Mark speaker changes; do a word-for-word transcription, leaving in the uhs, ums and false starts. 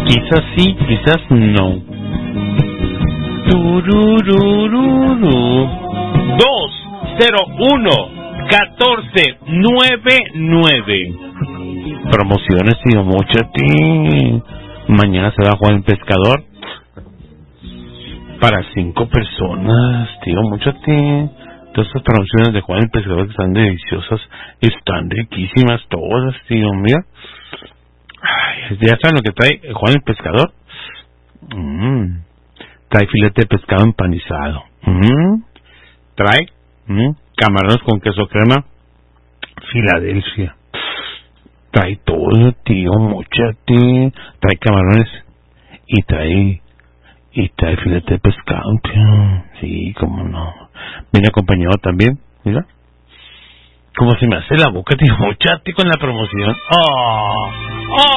Speaker 1: Quizás sí, quizás no. Tururururu. dos cero uno catorce noventa y nueve. Promociones, tío Mochati. Mañana se va a jugar el pescador para cinco personas, tío Mochati. Todas estas promociones de Juan el Pescador que están deliciosas, están riquísimas todas, tío. Mira, ay, ya saben lo que trae Juan el Pescador. Mm. Trae filete de pescado empanizado. Mm. Trae mm. camarones con queso crema Filadelfia. Trae todo, tío Mochati. Trae camarones y trae y trae filete de pescado, tío. Sí, cómo no. Viene acompañado también, mira. Como se me hace la boca, tío Mochati, con la promoción. ¡Oh! ¡Oh!